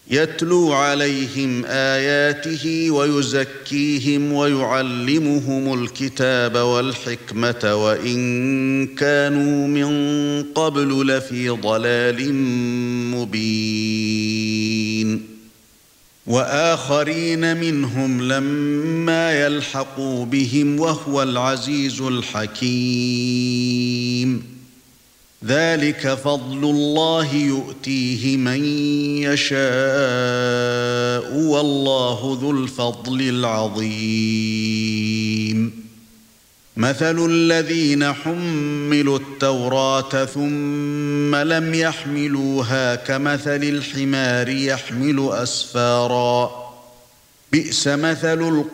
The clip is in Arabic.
يتلو عليهم آياته ويزكيهم ويعلمهم الكتاب والحكمة وإن كانوا من قبل لفي ضلال مبين وآخرين منهم لما يلحقوا بهم وهو العزيز الحكيم ذلك فضل الله يؤتيه من يشاء والله ذو الفضل العظيم مثل الذين حملوا التوراة ثم لم يحملوها كمثل الحمار يحمل أسفارا بئس مثل